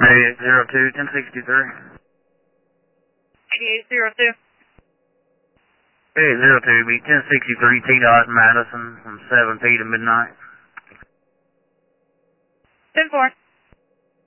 8802, 1063. 8802. 8802, be 1063 T-Dot Madison from 7 p to midnight. 10-4.